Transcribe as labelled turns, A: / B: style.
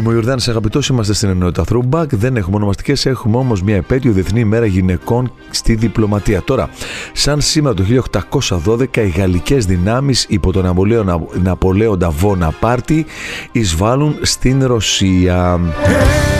A: Είμαι ο Ιορδάνης, αγαπητός, είμαστε στην ενότητα Throwback. Δεν έχουμε ονομαστικές, έχουμε όμως μια επέτειο, Διεθνή ημέρα γυναικών στη διπλωματία. Τώρα, σαν σήμερα το 1812, οι γαλλικές δυνάμεις υπό τον Ναπολέοντα Βοναπάρτη εισβάλλουν στην Ρωσία.